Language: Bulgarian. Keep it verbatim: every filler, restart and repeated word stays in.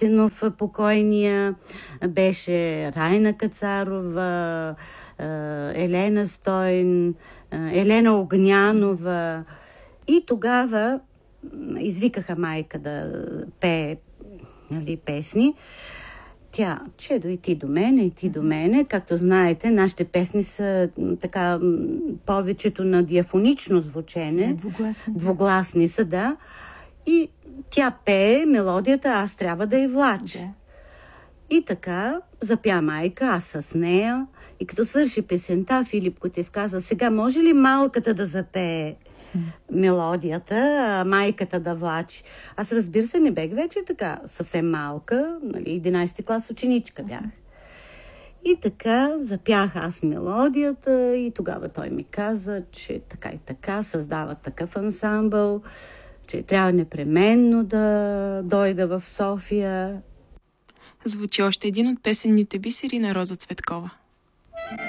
Ботинов, покойния, беше Райна Кацарова, Елена Стойн, Елена Огнянова. И тогава извикаха майка да пее, нали, песни. Тя, Чедо, и ти до мене, и ти до мене. Както знаете, нашите песни са така повечето на диафонично звучене. Двугласни. Двугласни са, да. И тя пее мелодията, аз трябва да я влача. Да. И така запя майка, аз с нея. И като свърши песента, Филип Кутев каза: сега може ли малката да запее мелодията, а майката да влачи? Аз, разбира се, не бех вече така съвсем малка, нали, единайсети клас ученичка бях. И така запях аз мелодията и тогава той ми каза, че така и така създава такъв ансамбъл, че трябва непременно да дойда в София. Звучи още един от песенните бисери на Роза Цветкова.